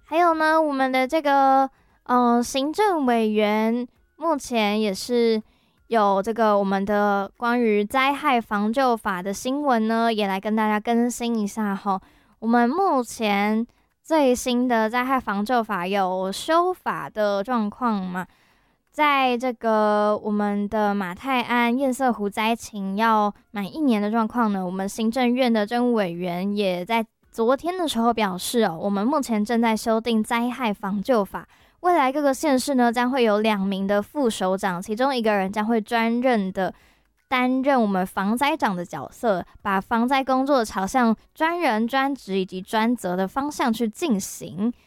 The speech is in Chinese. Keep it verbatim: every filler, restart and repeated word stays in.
还有呢，我们的这个呃行政委员目前也是有这个我们的关于灾害防救法的新闻呢，也来跟大家更新一下哈。我们目前最新的灾害防救法有修法的状况嘛？在这个我们的马泰安堰塞湖灾情要满一年的状况呢，我们行政院的政务委员也在昨天的时候表示哦，我们目前正在修订灾害防救法，未来各个县市呢将会有两名的副首长，其中一个人将会专任的担任我们防灾长的角色，把防灾工作朝向专人、专职以及专责的方向去进行。